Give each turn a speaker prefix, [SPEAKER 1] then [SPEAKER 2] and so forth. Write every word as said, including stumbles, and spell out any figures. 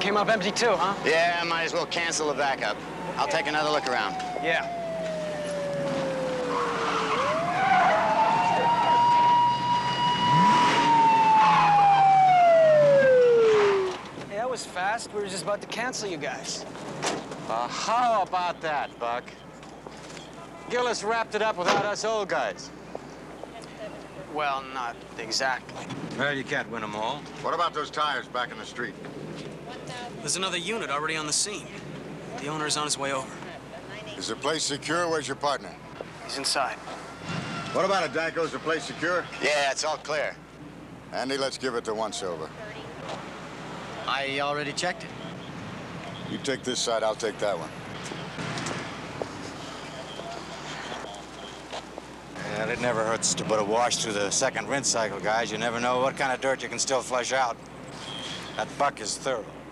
[SPEAKER 1] came up empty too, huh?
[SPEAKER 2] Yeah, I might as well cancel the backup. I'll take another look around.
[SPEAKER 1] Yeah. Hey, that was fast. We were just about to cancel you guys.
[SPEAKER 3] Uh, how about that, Buck? Gillis wrapped it up without us old guys.
[SPEAKER 1] Well, not exactly.
[SPEAKER 3] Well, you can't win them all.
[SPEAKER 4] What about those tires back in the street?
[SPEAKER 5] There's another unit already on the scene. The owner is on his way over.
[SPEAKER 4] Is the place secure? Where's your partner?
[SPEAKER 1] He's inside.
[SPEAKER 4] What about it, Danko? Is the place secure?
[SPEAKER 2] Yeah, it's all clear.
[SPEAKER 4] Andy, let's give it to once-over.
[SPEAKER 2] I already checked it.
[SPEAKER 4] You take this side, I'll take that one.
[SPEAKER 3] Yeah, it never hurts to put a wash through the second rinse cycle, guys. You never know what kind of dirt you can still flush out. That Buck is thorough.